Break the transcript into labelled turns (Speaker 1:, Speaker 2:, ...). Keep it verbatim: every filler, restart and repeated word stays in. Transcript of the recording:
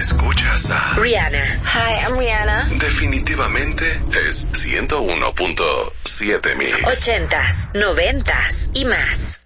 Speaker 1: Escuchas a
Speaker 2: Rihanna.
Speaker 3: Hi, I'm Rihanna.
Speaker 1: Definitivamente es ciento uno punto siete Mix.
Speaker 2: Ochentas, noventas y más.